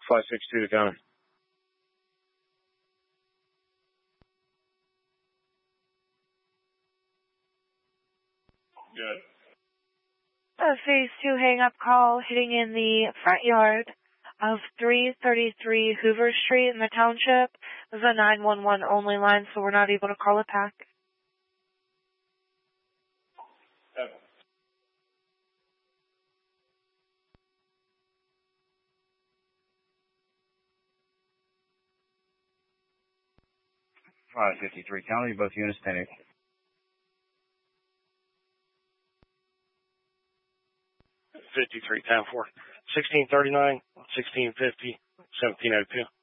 Flight 62 to County. Good. Phase 2 hang-up call hitting in the front yard of 333 Hoover Street in the township. This is a 911 only line, so we're not able to call it back. Okay. 553 County, both units 10-8. 53, 10-4. 1639, 1650, 1702.